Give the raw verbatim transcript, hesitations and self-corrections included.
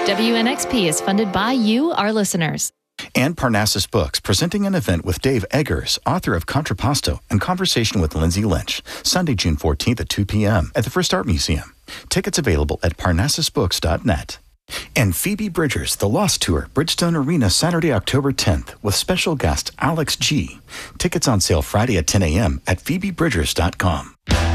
W N X P is funded by you, our listeners. And Parnassus Books, presenting an event with Dave Eggers, author of Contrapasto, and Conversation with Lindsay Lynch, Sunday, June fourteenth at two p.m. at the First Art Museum. Tickets available at parnassus books dot net. And Phoebe Bridgers, The Lost Tour, Bridgestone Arena, Saturday, October tenth, with special guest Alex G. Tickets on sale Friday at ten a.m. at phoebe bridgers dot com.